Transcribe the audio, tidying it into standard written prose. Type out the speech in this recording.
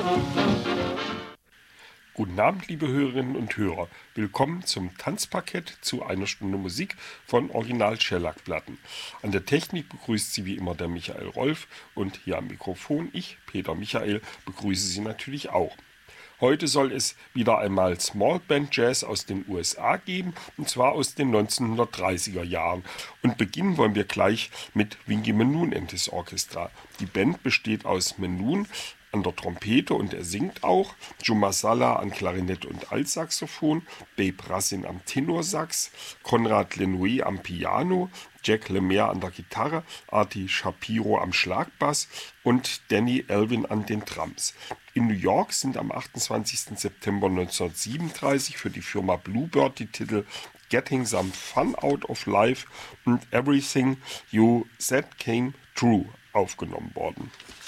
Guten Abend, liebe Hörerinnen und Hörer. Willkommen zum Tanzparkett zu einer Stunde Musik von Original Schellack-Platten. An der Technik begrüßt Sie wie immer der Michael Rolf und hier am Mikrofon ich, Peter Michael, begrüße Sie natürlich auch. Heute soll es wieder einmal Small Band Jazz aus den USA geben, und zwar aus den 1930er Jahren. Und beginnen wollen wir gleich mit Winky Manoon and his Orchestra. Die Band besteht aus Manoon an der Trompete und er singt auch, Joe Masala an Klarinette und Altsaxophon, Babe Rassin am Tenorsax, Konrad Lenouet am Piano, Jack Lemaire an der Gitarre, Artie Shapiro am Schlagbass und Danny Elvin an den Drums. In New York sind am 28. September 1937 für die Firma Bluebird die Titel Getting Some Fun Out of Life und Everything You Said Came True aufgenommen worden.